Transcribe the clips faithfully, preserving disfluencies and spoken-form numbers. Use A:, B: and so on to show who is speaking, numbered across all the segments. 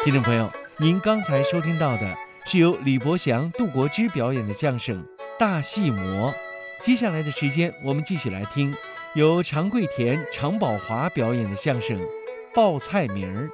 A: 听众朋友，您刚才收听到的是由李伯祥、杜国之表演的相声《大戏魔》。接下来的时间，我们继续来听由常贵田、常宝华表演的相声《报菜名儿》。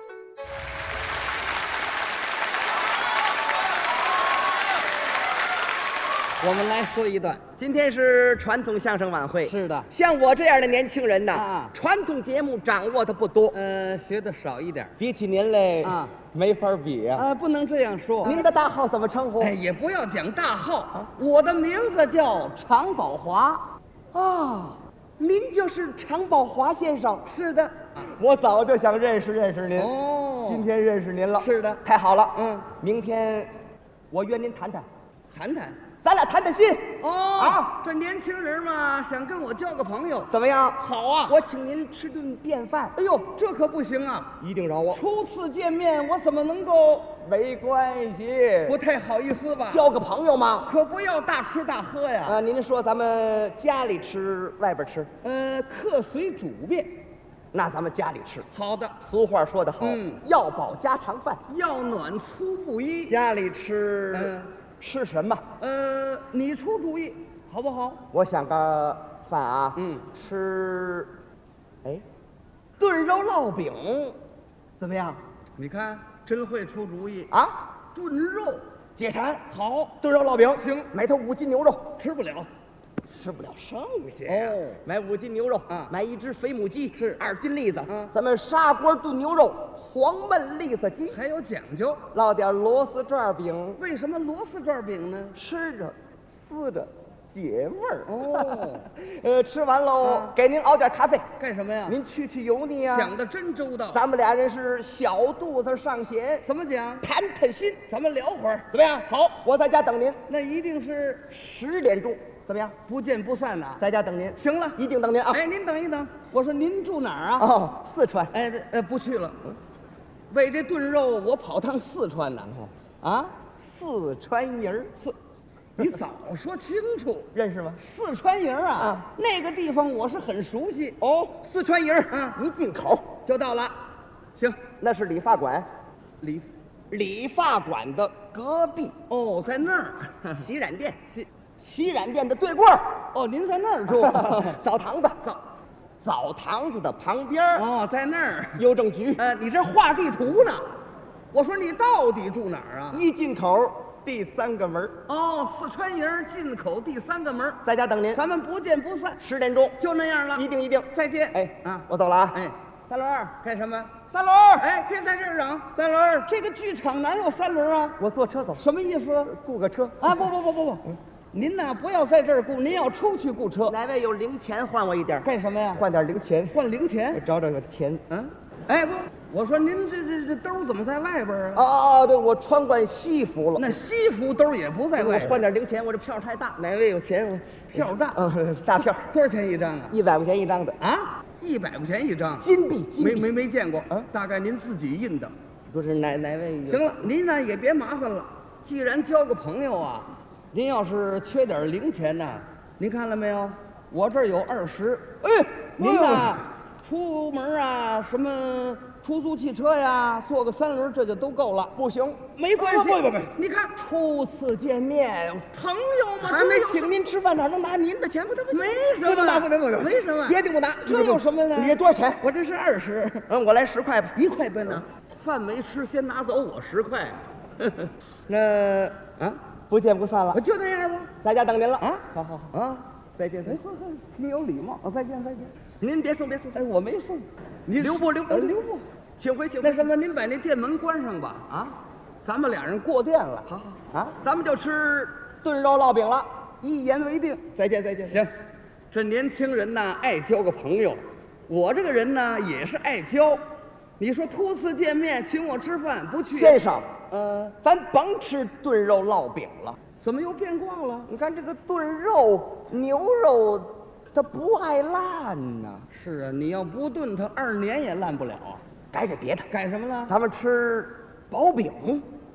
B: 我们来说一段。
C: 今天是传统相声晚会，
B: 是的，
C: 像我这样的年轻人呢，
B: 啊
C: 传统节目掌握的不多，
B: 呃，学的少一点
C: 比起您嘞，
B: 啊，
C: 没法比呀、
B: 啊，不能这样说。
C: 您的大号怎么称呼？
B: 哎，也不要讲大号，我的名字叫常宝华。
C: 啊，您就是常宝华先生。
B: 是的，
C: 我早就想认识认识您，
B: 哦
C: 今天认识您了。
B: 是的
C: 太好了。
B: 嗯，
C: 明天我约您谈谈，
B: 谈谈。
C: 咱俩谈谈心。
B: 哦
C: 啊，
B: 这年轻人嘛，想跟我交个朋友，
C: 怎么样？
B: 好啊。
C: 我请您吃顿便饭。
B: 哎呦，这可不行啊！
C: 一定饶我。
B: 初次见面，我怎么能够
C: 没关系，
B: 不太好意思吧？
C: 交个朋友嘛。
B: 可不要大吃大喝呀。
C: 啊，您说咱们家里吃，外边吃？
B: 呃，客随主便。
C: 那咱们家里吃。
B: 好的，
C: 俗话说得好，
B: 嗯
C: 要饱家常饭。
B: 要暖粗布衣。
C: 家里吃，
B: 嗯
C: 吃什么？
B: 呃，你出主意好不好？
C: 我想个饭啊，
B: 嗯，
C: 吃，哎，炖肉烙饼，怎么样？
B: 你看，真会出主意。
C: 啊，
B: 炖肉
C: 解馋。
B: 好，
C: 炖肉烙饼
B: 行
C: 买头五斤牛肉，
B: 吃不了。
C: 吃不了剩下呀。
B: 哦
C: 买五斤牛肉，
B: 啊
C: 买一只肥母鸡，
B: 是
C: 二斤栗子，
B: 嗯
C: 咱们砂锅炖牛肉，黄焖栗子鸡，
B: 还有讲究。
C: 烙点螺丝转饼，
B: 为什么螺丝转饼呢？
C: 吃着撕着解味儿。
B: 哦，
C: 呃，吃完喽，
B: 啊
C: 给您熬点咖啡，
B: 干什么呀？
C: 您去去油腻啊。
B: 想的真周到。
C: 咱们俩人是小肚子上弦，
B: 怎么讲？
C: 谈谈心，
B: 咱们聊会儿。
C: 怎么样？
B: 好，
C: 我在家等您，
B: 那一定是
C: 十点钟，怎么样？
B: 不见不散呐。
C: 在家等您，
B: 行了，
C: 一定等您啊。
B: 哎，您等一等，我说您住哪儿啊？
C: 哦，四川。
B: 哎，这呃，不去了。为这炖肉，我跑趟四川呢。啊，
C: 四川人儿
B: 四，你早说清楚。
C: 认识吗？
B: 四川营啊，
C: 啊
B: 那个地方我是很熟悉。
C: 哦，四川人儿
B: 嗯
C: 一进口
B: 就到了。行，
C: 那是理发馆，
B: 理，
C: 理发馆的隔壁，
B: 哦，在那儿。
C: 洗染店，
B: 洗，
C: 洗染店的对过儿，
B: 哦，您在那儿住。
C: 澡堂子，
B: 早，
C: 澡堂子的旁边儿
B: 哦，在那儿。
C: 邮政局，
B: 呃，你这画地图呢？我说你到底住哪儿啊？
C: 一进口第三个门儿，
B: 哦，四川营进口第三个门儿，
C: 在家等您，
B: 咱们不见不散。
C: 十点钟，
B: 就那样了，
C: 一定一定。
B: 再见。
C: 哎
B: 啊，
C: 我走了啊。
B: 哎，
C: 三轮儿，
B: 干什么？
C: 三轮儿，
B: 哎，别在这儿嚷。
C: 三轮儿，
B: 这个剧场哪有三轮啊？
C: 我坐车走，
B: 什么意思？
C: 雇个车。
B: 啊，不不不不不，您呐不要在这儿雇，您要出去雇车。
C: 哪位有零钱换我一点儿？
B: 干什么呀？
C: 换点零钱，
B: 换零
C: 我
B: 钱。
C: 找找个钱。
B: 嗯，哎不，我说您这这这兜怎么在外边啊？
C: 哦哦，对，我穿惯西服了。
B: 那西服兜也不在
C: 我
B: 外边。
C: 换点零钱，我这票太大。哪位有钱？我
B: 票大，
C: 嗯，大票，
B: 多少钱一张啊？
C: 一百块钱一张的
B: 啊，一百块钱一张。
C: 金币，金币。
B: 没没没见过
C: 啊
B: 大概您自己印的。
C: 不是哪哪位有？
B: 行了，您呢也别麻烦了。既然交个朋友啊，您要是缺点零钱呢，您看了没有？我这儿有二十。
C: 哎，
B: 您呢，出门啊，什么出租汽车呀，坐个三轮这就都够了。
C: 不行，
B: 没关系，
C: 不不不不
B: 你看
C: 初次见面，
B: 朋友嘛，
C: 还没
B: 这有
C: 请您吃饭，哪能拿您的钱？不得不行，
B: 没什么
C: 不能拿，不能不能，
B: 为什么
C: 决定不拿。
B: 这有什么呢？
C: 你这多少钱？
B: 我这是二十，
C: 嗯，我来十块吧。
B: 一块半呢。饭没吃，先拿走我十块。
C: 那
B: 啊，
C: 不见不散了
B: 我，就那样吧。
C: 在家等您了
B: 啊，
C: 好好好，
B: 啊，
C: 再见再见。
B: 哎呵呵，挺有礼貌。啊，再见再见。
C: 您别送别送，
B: 哎，我没送，你
C: 留步留步
B: 呃留步。
C: 请回请回。
B: 那什么，您把那店门关上吧。
C: 啊，
B: 咱们俩人过店了。
C: 好好，
B: 啊，
C: 咱们就吃炖肉烙饼了。
B: 一言为定。
C: 再见再见。
B: 行，这年轻人呢，爱交个朋友，我这个人呢也是爱交。你说初次见面请我吃饭不去，
C: 先生，
B: 呃，
C: 咱甭吃炖肉烙饼了。
B: 怎么又变卦了？
C: 你看这个炖肉、牛肉，它不爱烂呐。
B: 是啊，你要不炖它，二年也烂不了啊。
C: 改改别的，
B: 改什么了？
C: 咱们吃薄饼，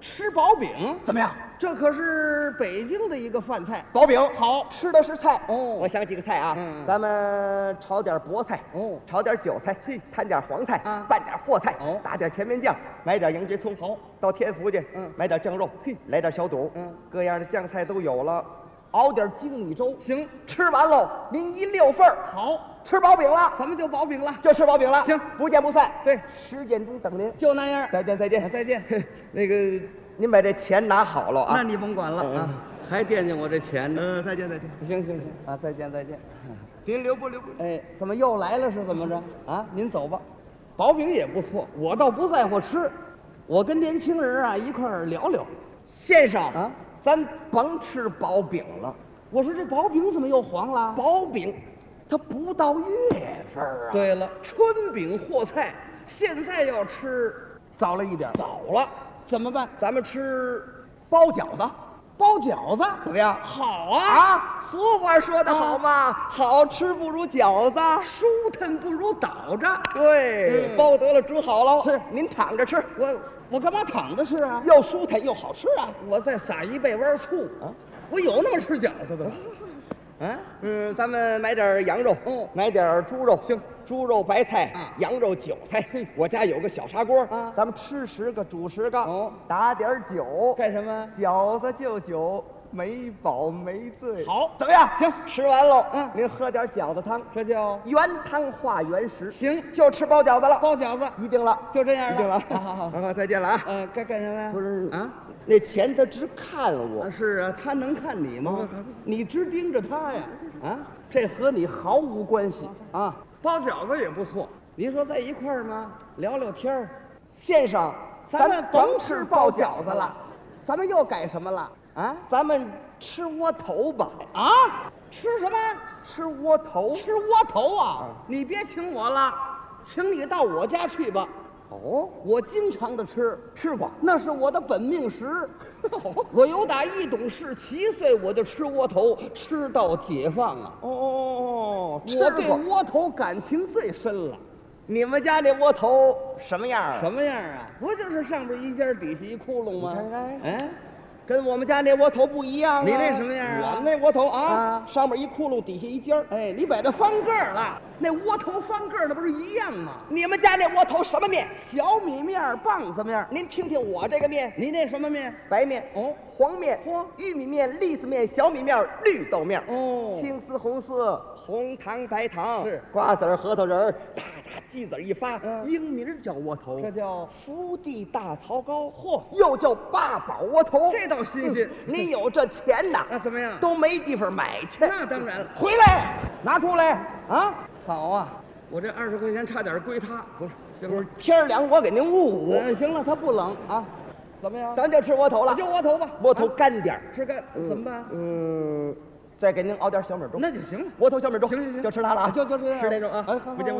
B: 吃薄饼
C: 怎么样？
B: 这可是北京的一个饭菜。
C: 薄饼
B: 好
C: 吃的是菜
B: 哦
C: 我想几个菜啊，
B: 嗯
C: 咱们炒点菠菜
B: 哦
C: 炒点韭菜，
B: 嘿
C: 摊点黄菜
B: 啊
C: 拌点和菜
B: 哦
C: 打点甜面酱，买点羊脂葱，
B: 好
C: 到天福去，
B: 嗯
C: 买点酱肉，
B: 嘿
C: 来点小肚，
B: 嗯
C: 各样的酱菜都有了，熬点精米粥，
B: 行，
C: 吃完喽，您一溜份儿，
B: 好，
C: 吃薄饼了，
B: 咱们就薄饼了，
C: 就吃薄饼了，
B: 行
C: 不见不散。
B: 对，
C: 十点钟等您，
B: 就那样。
C: 再见再见
B: 啊再见。
C: 那个，您把这钱拿好了啊。
B: 那你甭管了
C: 嗯
B: 啊，还惦记我这钱呢。
C: 嗯，再见再见。
B: 行行行啊，再见再见。
C: 您留不留不？
B: 哎，怎么又来了是怎么着啊？您走吧，薄饼也不错，我倒不在乎吃，我跟年轻人啊一块儿聊聊。
C: 先生
B: 啊，
C: 咱甭吃薄饼了，
B: 我说这薄饼怎么又黄了？
C: 薄饼它不到月份儿啊。，
B: 对了，春饼和菜，现在要吃早了一点，
C: 早了，
B: 怎么办？
C: 咱们吃包饺子，
B: 包饺子
C: 怎么样？
B: 好啊，
C: 啊，俗话说得好嘛，好吃不如饺子。
B: 舒坦不如倒着。
C: 对，
B: 嗯
C: 包得了煮好了，
B: 是
C: 您躺着吃，
B: 我我干嘛躺着吃啊？
C: 又舒坦又好吃啊。
B: 我再撒一倍弯醋
C: 啊，
B: 我有那么吃饺子的吗？啊，
C: 嗯，咱们买点羊肉，
B: 哦
C: 买点猪肉，
B: 行，
C: 猪肉白菜，
B: 啊
C: 羊肉韭菜。嘿，我家有个小砂锅，
B: 啊
C: 咱们吃十个煮十个，
B: 哦
C: 打点酒，
B: 干什么？
C: 饺子就酒，没饱没醉。
B: 好
C: 怎么样？
B: 行
C: 吃完喽，
B: 嗯
C: 您喝点饺子汤，
B: 这叫
C: 原汤化原食。
B: 行，
C: 就吃包饺子了，
B: 包饺子，
C: 一定了，
B: 就这样了。
C: 一定了。
B: 好好好。
C: 好，再见了啊。
B: 呃，该干什么呀？
C: 不是
B: 啊。
C: 那钱他只看我
B: 啊，，是啊，他能看你吗
C: 嗯好？
B: 你只盯着他呀，啊，这和你毫无关系啊。包饺子也不错，你说在一块儿吗？聊聊天儿。
C: 先生，
B: 咱们甭吃包饺子了，咱们又改什么了？啊
C: 咱们吃窝头吧。
B: 啊，吃什么？
C: 吃窝头。
B: 吃窝头啊！你别请我了，请你到我家去吧。
C: 哦，
B: 我经常的吃，
C: 吃过。
B: 那是我的本命食。我由打一懂事七岁我就吃窝头，吃到解放啊！
C: 哦，吃
B: 我对
C: 过。
B: 窝头感情最深了。
C: 你们家那窝头什么样啊？
B: 什么样啊？不就是上边一尖，底下一窟窿吗？
C: 你看看
B: 哎，
C: 跟我们家那窝头不一样啊。
B: 你那什么样啊
C: 我们那窝头啊，
B: 啊
C: 上面一窟窿，底下一尖儿。
B: 哎，你把它翻个儿了，那窝头翻个儿，那不是一样吗？
C: 你们家那窝头什么面？
B: 小米面儿、棒子面儿，
C: 您听听我这个面，
B: 你那什么面？
C: 白面
B: 哦
C: 黄面
B: 嚯
C: 玉米面、栗子面、小米面、绿豆面
B: 哦
C: 青丝、红丝、红糖、白糖
B: 是
C: 瓜子儿、核桃仁儿，大大鸡子儿一发，
B: 嗯
C: 英名儿叫窝头，
B: 这叫
C: 福地大槽糕，
B: 嚯
C: 又叫八宝窝头，
B: 这倒新鲜
C: 嗯你有这钱呐，
B: 那怎么样？
C: 都没地方买去。
B: 那当然了，
C: 回来，拿出来啊！
B: 好啊，我这二十块钱差点归他，不是？行
C: 不是
B: 了，
C: 天儿凉，我给您捂捂，
B: 嗯，行了，他不冷啊，怎么样？
C: 咱就吃窝头了。
B: 就窝头吧，
C: 窝头
B: 啊
C: 干点儿，
B: 吃干怎么办？
C: 嗯，再给您熬点小米粥。
B: 那就行了。
C: 窝头小米粥，
B: 行行行
C: 就吃它了啊！
B: 就就这样
C: 吃那种啊，
B: 哎好好
C: 不见。